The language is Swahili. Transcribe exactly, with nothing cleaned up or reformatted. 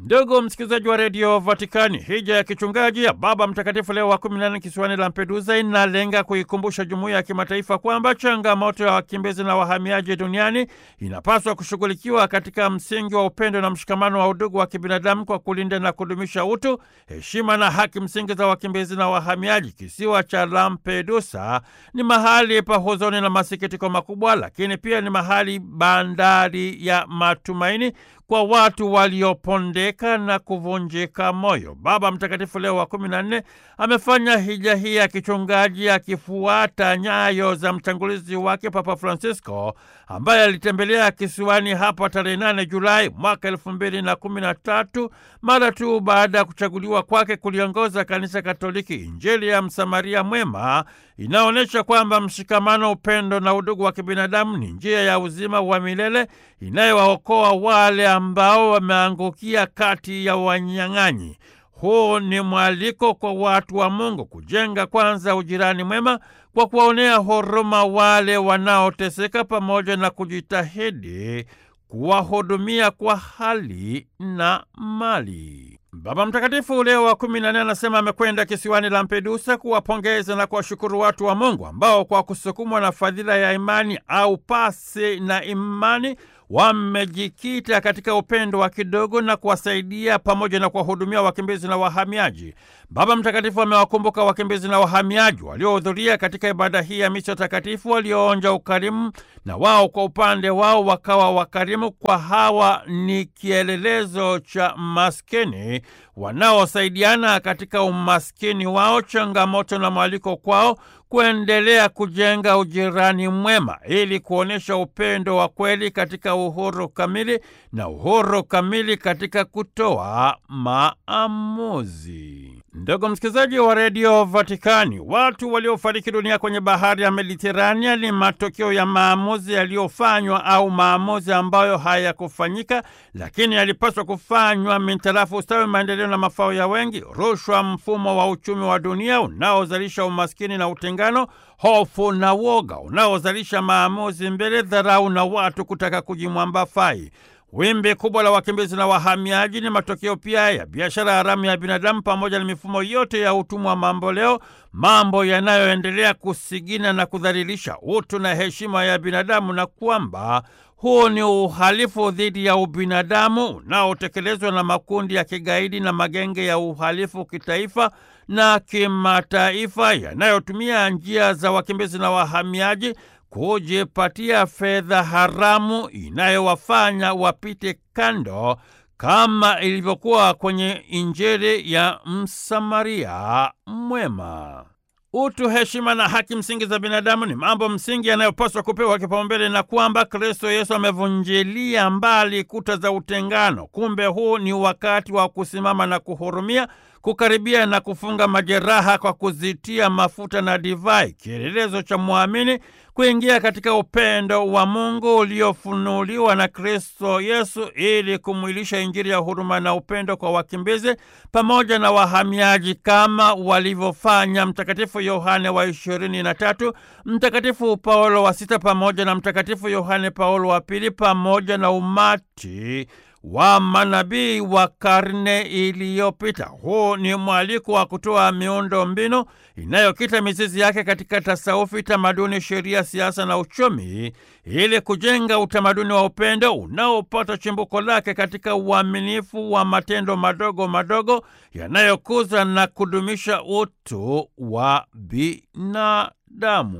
Ndugu msikilizaji wa redio Vatikani, hija ya kichungaji ya Baba Mtakatifu Leo wa kumi na nne kisiwani Lampedusa inalenga kuikumbusha jumuiya ya kimataifa kwamba changamoto ya wakimbizi na wahamiaji duniani inapaswa kushughulikiwa katika msingi wa upendo na mshikamano wa udugu wa kibinadamu kwa kulinda na kudumisha utu, heshima na haki msingi za wakimbizi na wahamiaji. Kisiwa cha Lampedusa ni mahali pa huzuni na masikitiko makubwa, lakini pia ni mahali bandari ya matumaini kwa watu waliopondeka na kuvunjika moyo. Baba Mtakatifu Leo wa kumi na nne amefanya hija hii ya kichungaji akifuata nyayo za mtangulizi wake Papa Francisco, ambaye alitembelea kisiwani hapa tarehe nane Julai mwaka elfu mbili na kumi na tatu mara tu baada ya kuchaguliwa kwake kuliongoza Kanisa Katoliki. Injili ya Msamaria Mwema inaonyesha kwamba mshikamano, upendo na udugu wa kibinadamu ni njia ya uzima wa milele inayowaokoa wale ambao wameangukia kati ya wanyang'anyi. Huu ni mwaliko kwa watu wa Mungu kujenga kwanza ujirani mwema kwa kuwaonea huruma wale wanaoteseka pamoja na kujitahidi kuwahudumia kwa hali na mali. Baba Mtakatifu Leo wa kumi na nne anasema amekwenda kisiwani Lampedusa kuwapongeza na kuwashukuru watu wa Mungu ambao kwa kusukumwa na fadhila ya imani au pasi na imani wamejikita katika upendo wa kidogo na kuwasaidia pamoja na kuwahudumia wakimbizi na wahamiaji. Baba Mtakatifu amewakumbuka wakimbizi na wahamiaji waliohudhuria katika ibada hii ya misa takatifu, walioonja ukarimu na wao kwa upande wao wakawa wakarimu. Kwa hawa ni kielelezo cha maskini wanaosaidiana katika umaskini wao, changamoto na mwaliko kwao kuendelea kujenga ujirani mwema ili kuonesha upendo wa kweli katika uhuru kamili na uhuru kamili katika kutoa maamuzi. Ndugu msikilizaji wa redio Vatikani, watu waliofariki dunia kwenye bahari ya Mediterania ni matokeo ya maamuzi yaliyofanywa au maamuzi ambayo hayakufanyika, lakini yalipaswa kufanywa mintarafu ustawi, maendeleo na mafao ya wengi. Rushwa, mfumo wa uchumi wa dunia unaozalisha umaskini na utengano, hofu na woga unaozalisha maamuzi mbele, dharau na watu kutaka kujimwamba fai. Wimbi kubwa la wakimbizi na wahamiaji ni matokeo pia ya biashara haramu ya binadamu pamoja na mifumo yote ya utumwa mambo leo, mambo yanayoendelea kusigina na kudhalilisha utu na heshima ya binadamu, na kwamba huu ni uhalifu dhidi ya ubinadamu unaotekelezwa na makundi ya kigaidi na magenge ya uhalifu kitaifa na kimataifa yanayotumia njia za wakimbizi na wahamiaji kujipatia fedha haramu inayowafanya wapite kando, kama ilivyokuwa kwenye Injili ya Msamaria Mwema. Utu, heshima na haki msingi za binadamu ni mambo msingi yanayopaswa kupewa kipaumbele, na kwamba Kristo Yesu amevunjilia mbali kuta za utengano. Kumbe huu ni wakati wa kusimama na kuhurumia, kukaribia na kufunga majeraha kwa kuzitia mafuta na divai, kielelezo cha muamini kuingia katika upendo wa Mungu uliofunuliwa na Kristo Yesu ili kumwilisha Injili ya huruma na upendo kwa wakimbizi pamoja na wahamiaji, kama walivyofanya Mtakatifu Yohane wa ishirini na tatu, Mtakatifu Paulo wa sita pamoja na Mtakatifu Yohane Paulo wa pili pamoja na umati wa manabii wa karne iliyopita. Huu ni mwaliko wa kutoa miundo mbinu inayokita mizizi yake katika tasawufi, tamaduni, sheria, siasa na uchumi ili kujenga utamaduni wa upendo unaopata chimbuko lake katika uaminifu wa matendo madogo madogo yanayokuza na kudumisha utu wa binadamu.